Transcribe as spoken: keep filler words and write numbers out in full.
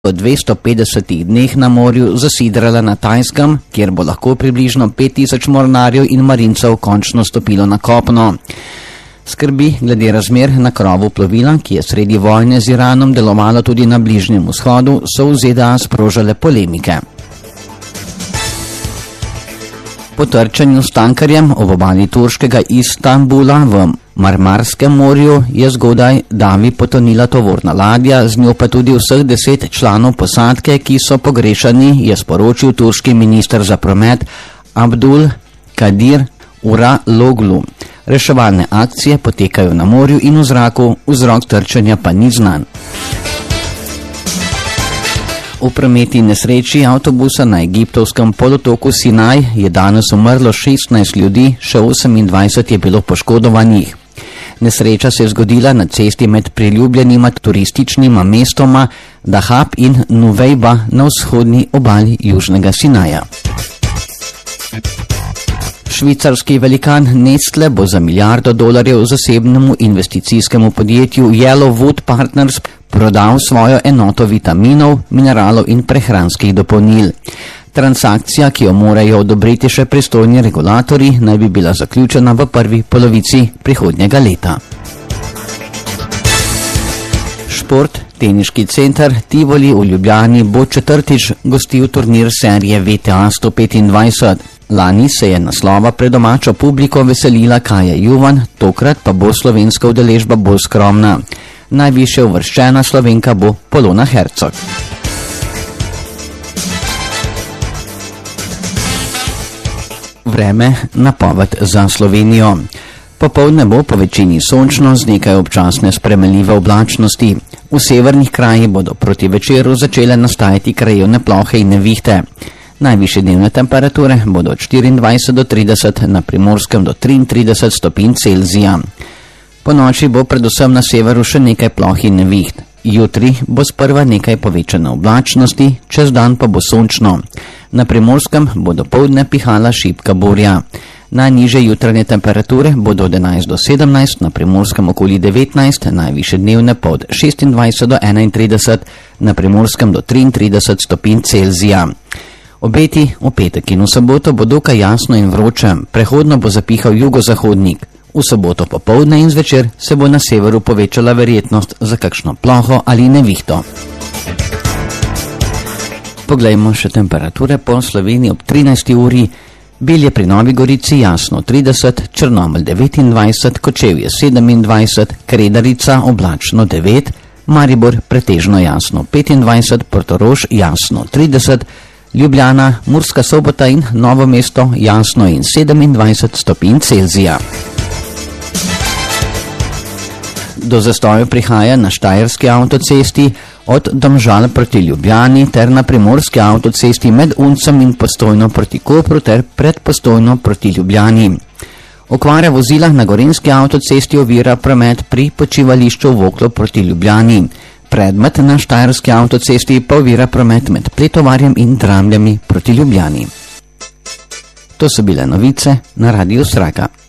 V dvesto petdesetih dneh na morju zasidrala na Tajskem, kjer bo lahko približno pet tisoč mornarjev in marincev končno stopilo na kopno. Skrbi glede razmer na krovu plovila, ki je sredi vojne z Iranom delovalo tudi na Bližnjem vzhodu, so v Z D A sprožile polemike. Po trčenju s tankerjem ob obali turškega Istanbula v Marmarskem morju je zgodaj davi potonila tovorna ladja, z njo pa tudi vseh deset članov posadke, ki so pogrešani, je sporočil turški minister za promet Abdul Kadir Uraloglu. Reševalne akcije potekajo na morju in v zraku, vzrok trčenja pa ni znan. V prometni nesreči avtobusa na egiptovskem polotoku Sinaj je danes umrlo šestnajst ljudi, še osemindvajset je bilo poškodovanih. Nesreča se je zgodila na cesti med priljubljenima turističnima mestoma Dahab in Nuvejba na vzhodni obali Južnega Sinaja. Švicarski velikan Nestle bo za milijardo dolarjev zasebnemu investicijskemu podjetju Yellowwood Partners prodal svojo enoto vitaminov, mineralov in prehranskih dopolnil. Transakcija, ki jo morajo odobriti še pristojni regulatorji, naj bi bila zaključena v prvi polovici prihodnjega leta. Šport. Teniški center Tivoli v Ljubljani bo četrtič gostil turnir serije V T A sto petindvajset. Lani se je naslova pred domačo publiko veselila Kaja Juvan, tokrat pa bo slovenska udeležba bolj skromna. Najvišje uvrščena Slovenka bo Polona Hercog. Vreme, napoved za Slovenijo. Popoldne bo po večini sončno z nekaj občasne spremenljive oblačnosti. V severnih krajih bodo proti večeru začele nastajati krajevne plohe in nevihte. Najvišje dnevne temperature bodo od štiriindvajset do trideset, na Primorskem do triintrideset stopinj Celzija. Po noči bo predvsem na severu še nekaj ploh in neviht. Jutri bo sprva nekaj povečane oblačnosti, čez dan pa bo sončno. Na Primorskem bo dopoldne pihala šibka burja. Najnižje jutranje temperature bodo od enajst do sedemnajst, na Primorskem okoli devetnajst, najvišje dnevne pa od šestindvajset do enaintrideset, na Primorskem do triintrideset stopinj Celzija. Obeti v petek in v soboto bo dokaj jasno in vroče, prehodno bo zapihal jugozahodnik. V soboto popoldne in zvečer se bo na severu povečala verjetnost za kakšno ploho ali nevihto. Poglejmo še temperature po Sloveniji ob trinajsti uri. Bilje pri Novi Gorici jasno trideset, Črnomelj devetindvajset, Kočevje sedemindvajset, Kredarica oblačno devet, Maribor pretežno jasno petindvajset, Portorož jasno trideset, Ljubljana, Murska Sobota in Novo mesto jasno in sedemindvajset stopinj Celzija. Do zastoja prihaja na Štajerski avtocesti od Domžal proti Ljubljani ter na Primorski avtocesti med Uncem in Postojno proti Kopru ter pred Postojno proti Ljubljani. Okvara vozila na Gorenjski avtocesti ovira promet pri počivališču Voklo proti Ljubljani. Predmet na Štajerski avtocesti pa ovira promet med Pletovarjem in Dramljami proti Ljubljani. To so bile novice na Radiu Sraka.